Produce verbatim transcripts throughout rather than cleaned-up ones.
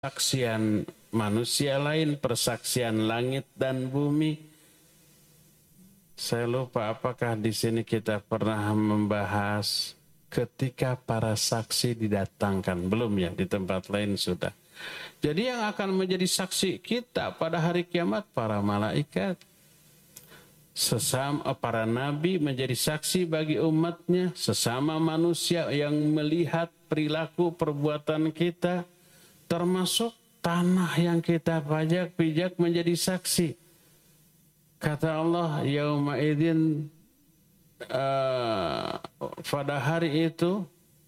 persaksian manusia lain, persaksian langit dan bumi. Saya lupa apakah di sini kita pernah membahas ketika para saksi didatangkan. Belum ya, di tempat lain sudah. Jadi yang akan menjadi saksi kita pada hari kiamat para malaikat. Sesama para nabi menjadi saksi bagi umatnya, sesama manusia yang melihat perilaku perbuatan kita, termasuk tanah yang kita pajak-pijak menjadi saksi. Kata Allah, yauma idzin, uh, pada hari itu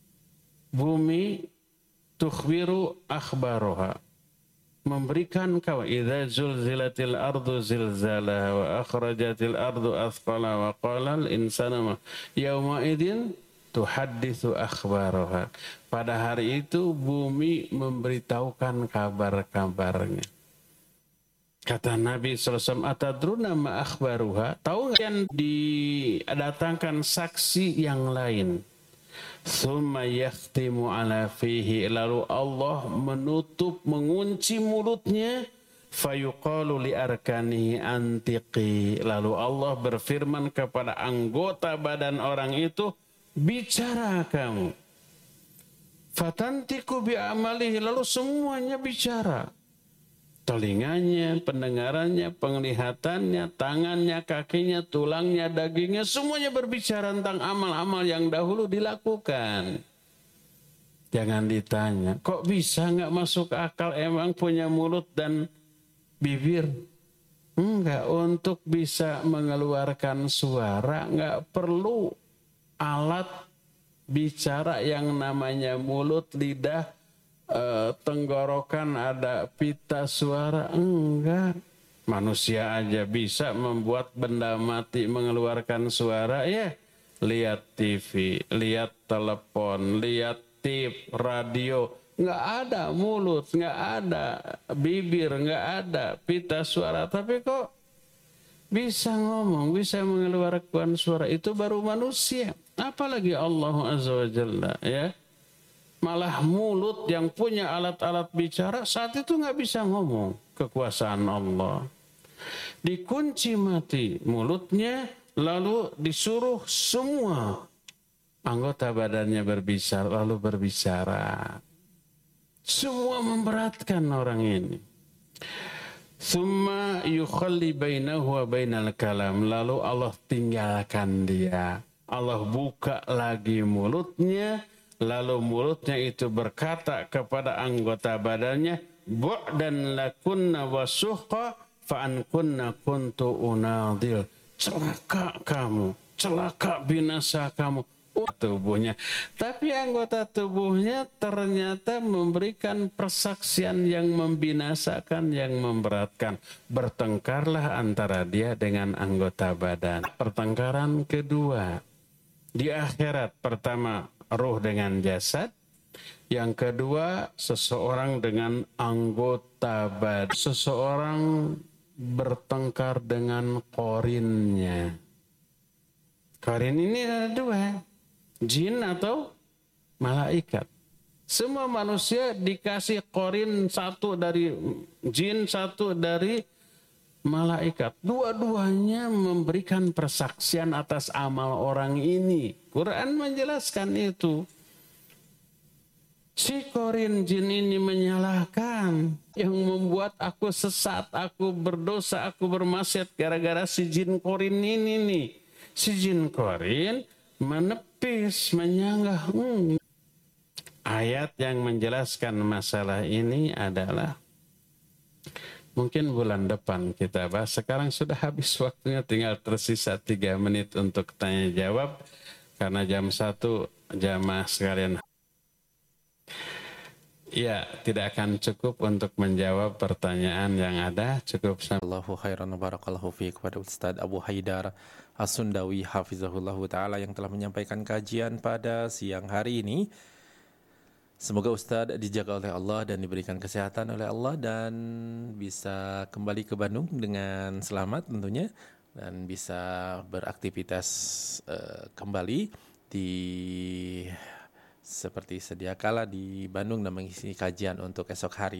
bumi tukhbiru akhbaroha, memberikan kabar. Idza zulzilatil ardu zilzalaha wa akhrajatil ardu athqala wa qala al insanu yauma idzin tuhadditsu akhbaroha. Pada hari itu bumi memberitahukan kabar-kabarnya. Kata Nabi sallallahu alaihi wasallam, atadruna ma akhbaruha? Tahu yang didatangkan saksi yang lain. Tsumma yakhtimu ala fihi, lalu Allah menutup, mengunci mulutnya. Fayuqalu li arkanihi antiqi, lalu Allah berfirman kepada anggota badan orang itu, bicara kamu. Fatantiku bi amalihi, lalu semuanya bicara. Telinganya, pendengarannya, penglihatannya, tangannya, kakinya, tulangnya, dagingnya, semuanya berbicara tentang amal-amal yang dahulu dilakukan. Jangan ditanya, kok bisa nggak masuk akal, emang punya mulut dan bibir? Enggak, untuk bisa mengeluarkan suara nggak perlu alat bicara yang namanya mulut, lidah, Uh, tenggorokan, ada pita suara. Enggak, manusia aja bisa membuat benda mati mengeluarkan suara. Ya, lihat T V, lihat telepon, lihat tip, radio, nggak ada mulut, nggak ada bibir, nggak ada pita suara, tapi kok bisa ngomong, bisa mengeluarkan suara. Itu baru manusia, apalagi Allah Azza wa Jalla, ya. Malah mulut yang punya alat-alat bicara saat itu nggak bisa ngomong. Kekuasaan Allah. Dikunci mati mulutnya, lalu disuruh semua anggota badannya berbicara, lalu berbicara. Semua memberatkan orang ini. Summa yukhalli bainahu wa bainal kalam, lalu Allah tinggalkan dia. Allah buka lagi mulutnya, lalu mulutnya itu berkata kepada anggota badannya, bu'dan lakunna wa suhqa fa'an kunna kuntu unadil. Celaka kamu, celaka binasa kamu. Uh, tubuhnya. Tapi anggota tubuhnya ternyata memberikan persaksian yang membinasakan, yang memberatkan. Bertengkarlah antara dia dengan anggota badan. Pertengkaran kedua di akhirat, pertama ruh dengan jasad, yang kedua seseorang dengan anggota badan. Seseorang bertengkar dengan korinnya. Korin ini ada dua, jin atau malaikat. Semua manusia dikasih korin, satu dari jin, satu dari malaikat. Dua-duanya memberikan persaksian atas amal orang ini. Quran menjelaskan itu. Si korin jin ini menyalahkan, yang membuat aku sesat, aku berdosa, aku bermaksiat gara-gara si jin korin ini nih. Si jin korin menepis, menyanggah. Hmm. Ayat yang menjelaskan masalah ini adalah mungkin bulan depan kita bahas. Sekarang sudah habis waktunya, tinggal tersisa tiga menit untuk tanya jawab. Karena jam satu jamaah sekalian. Ya, tidak akan cukup untuk menjawab pertanyaan yang ada. Cukup sampai. Allahu khairan barakallahu fiik kepada Ustaz Abu Haidar As-Sundawi hafizahullah ta'ala yang telah menyampaikan kajian pada siang hari ini. Semoga Ustaz dijaga oleh Allah dan diberikan kesehatan oleh Allah dan bisa kembali ke Bandung dengan selamat tentunya, dan bisa beraktivitas uh, kembali di seperti sedia kala di Bandung dan mengisi kajian untuk esok hari.